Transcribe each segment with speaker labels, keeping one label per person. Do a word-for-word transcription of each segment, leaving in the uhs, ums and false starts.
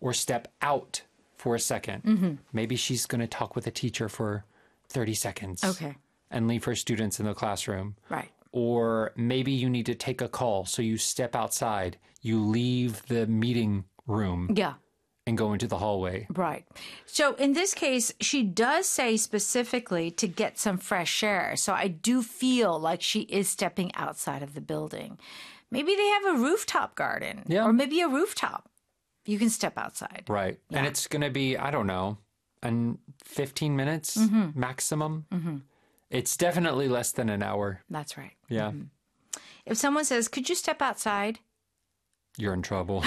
Speaker 1: or step out for a second. Mm-hmm. Maybe she's going to talk with a teacher for thirty seconds.
Speaker 2: Okay.
Speaker 1: And leave her students in the classroom.
Speaker 2: Right.
Speaker 1: Or maybe you need to take a call, so you step outside, you leave the meeting room
Speaker 2: Yeah.
Speaker 1: and go into the hallway.
Speaker 2: Right. So in this case, she does say specifically to get some fresh air. So I do feel like she is stepping outside of the building. Maybe they have a rooftop garden.
Speaker 1: Yeah.
Speaker 2: Or maybe a rooftop. You can step outside.
Speaker 1: Right.
Speaker 2: Yeah.
Speaker 1: And it's going to be, I don't know, in fifteen minutes mm-hmm. maximum. Mm-hmm. It's definitely less than an hour.
Speaker 2: That's right.
Speaker 1: Yeah.
Speaker 2: Mm-hmm. If someone says, could you step outside?
Speaker 1: You're in trouble.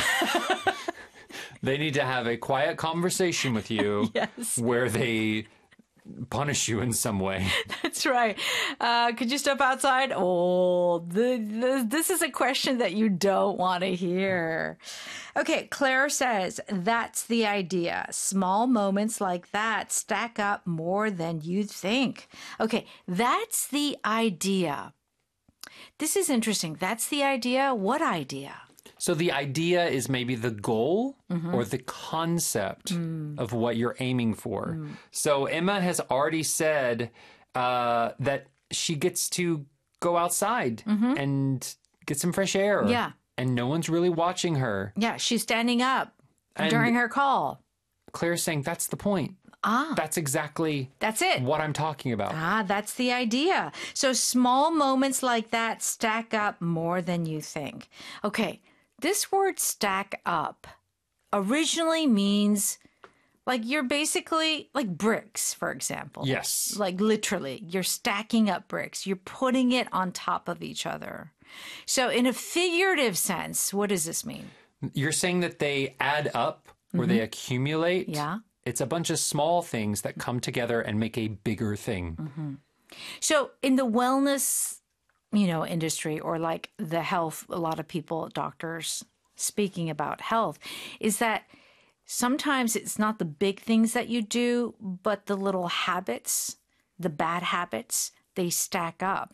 Speaker 1: They need to have a quiet conversation with you
Speaker 2: Yes.
Speaker 1: where they punish you in some way.
Speaker 2: That's right. Uh, could you step outside? Oh, the, the, this is a question that you don't want to hear. Okay, Claire says, that's the idea. Small moments like that stack up more than you'd think. Okay, that's the idea. This is interesting. That's the idea. What idea?
Speaker 1: So the idea is maybe the goal mm-hmm. or the concept mm. of what you're aiming for. Mm. So Emma has already said uh, that she gets to go outside mm-hmm. and get some fresh air.
Speaker 2: Yeah.
Speaker 1: And no one's really watching her.
Speaker 2: Yeah, she's standing up
Speaker 1: and
Speaker 2: during her call.
Speaker 1: Claire's saying, that's the point.
Speaker 2: Ah.
Speaker 1: That's exactly
Speaker 2: that's it.
Speaker 1: What I'm talking about.
Speaker 2: Ah, that's the idea. So small moments like that stack up more than you think. Okay, this word stack up originally means like you're basically like bricks, for example.
Speaker 1: Yes.
Speaker 2: Like literally, you're stacking up bricks. You're putting it on top of each other. So in a figurative sense, what does this mean?
Speaker 1: You're saying that they add up or mm-hmm. they accumulate.
Speaker 2: Yeah.
Speaker 1: It's a bunch of small things that come together and make a bigger thing.
Speaker 2: Mm-hmm. So in the wellness, you know, industry or like the health, a lot of people, doctors speaking about health, is that sometimes it's not the big things that you do, but the little habits, the bad habits, they stack up.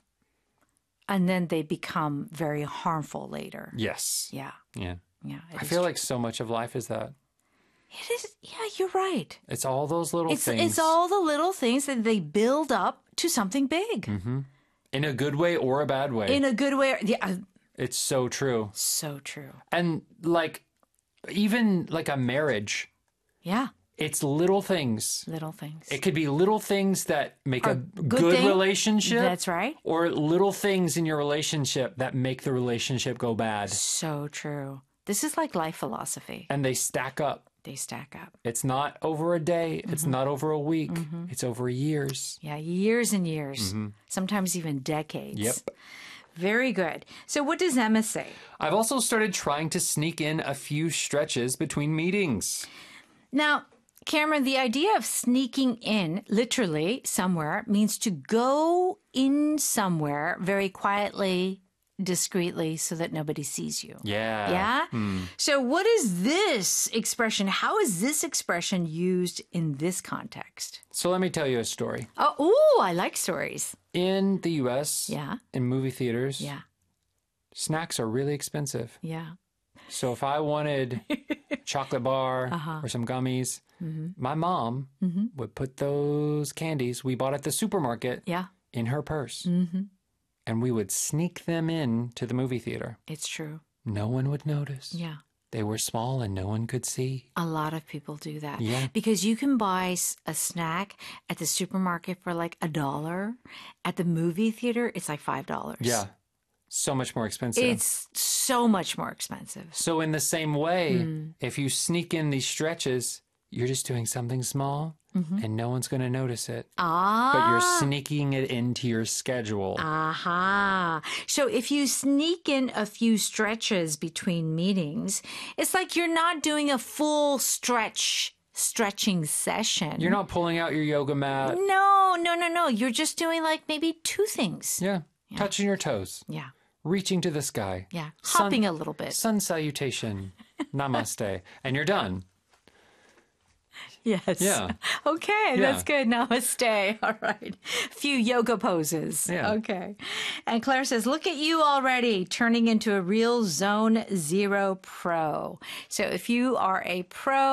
Speaker 2: And then they become very harmful later.
Speaker 1: Yes.
Speaker 2: Yeah.
Speaker 1: Yeah.
Speaker 2: Yeah.
Speaker 1: I feel true. Like so much of life is that.
Speaker 2: It is. Yeah, you're right.
Speaker 1: It's all those little
Speaker 2: it's,
Speaker 1: things.
Speaker 2: It's all the little things that they build up to something big.
Speaker 1: Mm-hmm. In a good way or a bad way.
Speaker 2: In a good way. Yeah.
Speaker 1: It's so true.
Speaker 2: So true.
Speaker 1: And like, even like a marriage.
Speaker 2: Yeah.
Speaker 1: It's little things.
Speaker 2: Little things.
Speaker 1: It could be little things that make
Speaker 2: Or
Speaker 1: a
Speaker 2: good
Speaker 1: good
Speaker 2: thing.
Speaker 1: relationship.
Speaker 2: That's right.
Speaker 1: Or little things in your relationship that make the relationship go bad.
Speaker 2: So true. This is like life philosophy.
Speaker 1: And they stack up.
Speaker 2: They stack up.
Speaker 1: It's not over a day. Mm-hmm. It's not over a week. Mm-hmm. It's over years.
Speaker 2: Yeah, years and years. Mm-hmm. Sometimes even decades.
Speaker 1: Yep.
Speaker 2: Very good. So what does Emma say?
Speaker 1: I've also started trying to sneak in a few stretches between meetings.
Speaker 2: Now, Cameron, the idea of sneaking in, literally, somewhere, means to go in somewhere very quietly, discreetly, so that nobody sees you.
Speaker 1: Yeah.
Speaker 2: Yeah?
Speaker 1: Hmm.
Speaker 2: So what is this expression? How is this expression used in this context?
Speaker 1: So let me tell you a story.
Speaker 2: Oh, ooh, I like stories.
Speaker 1: In the U S,
Speaker 2: yeah,
Speaker 1: in movie theaters,
Speaker 2: yeah,
Speaker 1: snacks are really expensive.
Speaker 2: Yeah.
Speaker 1: So if I wanted a chocolate bar
Speaker 2: uh-huh.
Speaker 1: or some gummies,
Speaker 2: mm-hmm.
Speaker 1: my mom mm-hmm. would put those candies we bought at the supermarket
Speaker 2: yeah.
Speaker 1: in her purse.
Speaker 2: Mm-hmm.
Speaker 1: And we would sneak them in to the movie theater.
Speaker 2: It's true.
Speaker 1: No one would notice.
Speaker 2: Yeah.
Speaker 1: They were small and no one could see.
Speaker 2: A lot of people do that.
Speaker 1: Yeah.
Speaker 2: Because you can buy a snack at the supermarket for like a dollar. At the movie theater, it's like five dollars.
Speaker 1: Yeah. So much more expensive.
Speaker 2: It's so much more expensive.
Speaker 1: So in the same way,
Speaker 2: mm. if
Speaker 1: you sneak in these stretches, you're just doing something small mm-hmm. and no one's going to notice it.
Speaker 2: Ah.
Speaker 1: But you're sneaking it into your schedule.
Speaker 2: Aha. So if you sneak in a few stretches between meetings, it's like you're not doing a full stretch stretching session.
Speaker 1: You're not pulling out your yoga mat.
Speaker 2: No, no, no, no. You're just doing like maybe two things.
Speaker 1: Yeah. yeah. Touching your toes.
Speaker 2: Yeah.
Speaker 1: Reaching to the sky.
Speaker 2: Yeah. Hopping sun, a little bit.
Speaker 1: Sun salutation. Namaste. And you're done.
Speaker 2: Yes.
Speaker 1: Yeah.
Speaker 2: Okay,
Speaker 1: yeah.
Speaker 2: that's good. Namaste. All right. A few yoga poses.
Speaker 1: Yeah.
Speaker 2: Okay. And Claire says, look at you already turning into a real Zone Zero pro. So if you are a pro,